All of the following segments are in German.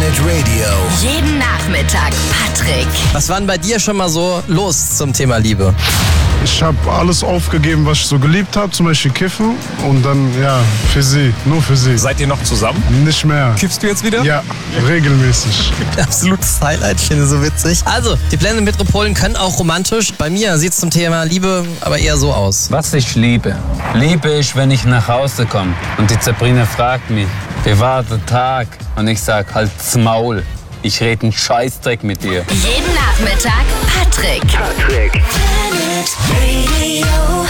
Planet Radio. Jeden Nachmittag Patrick. Was war denn bei dir schon mal so los zum Thema Liebe? Ich habe alles aufgegeben, was ich so geliebt habe, zum Beispiel Kiffen. Und dann, für sie, nur für sie. Seid ihr noch zusammen? Nicht mehr. Kiffst du jetzt wieder? Ja, regelmäßig. Absolutes Highlight, ich finde so witzig. Also, die Planet Metropolen können auch romantisch. Bei mir sieht es zum Thema Liebe aber eher so aus. Was ich liebe? Liebe ich, wenn ich nach Hause komme und die Sabrina fragt mich, wie war der Tag? Und ich sag, halt's Maul. Ich rede einen Scheißdreck mit dir. Jeden Nachmittag Patrick. Planet Radio.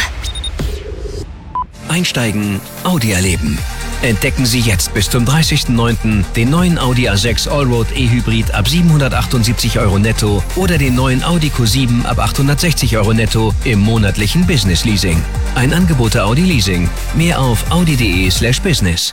Einsteigen, Audi erleben. Entdecken Sie jetzt bis zum 30.09. den neuen Audi A6 Allroad E-Hybrid ab 778 € netto oder den neuen Audi Q7 ab 860 € netto im monatlichen Business Leasing. Ein Angebot der Audi Leasing. Mehr auf audi.de/business.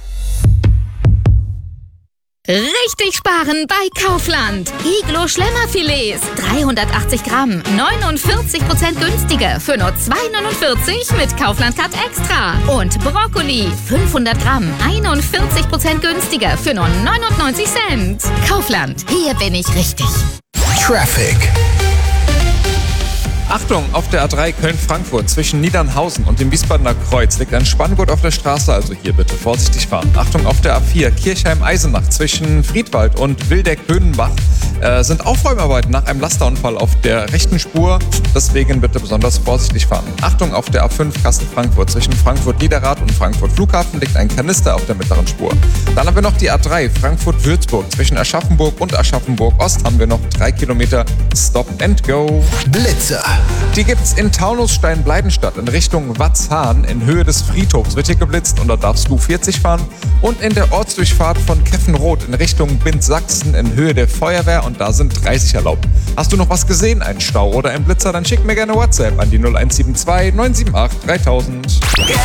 Richtig sparen bei Kaufland. Iglo Schlemmerfilets, 380 Gramm, 49% günstiger für nur 2,49 mit Kaufland Card Extra. Und Brokkoli, 500 Gramm, 41% günstiger für nur 99 Cent. Kaufland, hier bin ich richtig. Traffic. Achtung, auf der A3 Köln-Frankfurt zwischen Niedernhausen und dem Wiesbadener Kreuz liegt ein Spanngurt auf der Straße, also hier bitte vorsichtig fahren. Achtung, auf der A4 Kirchheim-Eisenach zwischen Friedwald und Wildeck-Höhenbach sind Aufräumarbeiten nach einem Lasterunfall auf der rechten Spur, deswegen bitte besonders vorsichtig fahren. Achtung, auf der A5 Kassel-Frankfurt zwischen Frankfurt-Niederrad und Frankfurt-Flughafen liegt ein Kanister auf der mittleren Spur. Dann haben wir noch die A3 Frankfurt-Würzburg zwischen Aschaffenburg und Aschaffenburg-Ost haben wir noch 3 Kilometer Stop and Go. Blitzer. Die gibt's in Taunus-Stein-Bleidenstadt in Richtung Watzhahn. In Höhe des Friedhofs wird hier geblitzt und da darfst du 40 fahren. Und in der Ortsdurchfahrt von Keffenroth in Richtung Binz-Sachsen in Höhe der Feuerwehr und da sind 30 erlaubt. Hast du noch was gesehen, einen Stau oder einen Blitzer, dann schick mir gerne WhatsApp an die 0172 978 3000.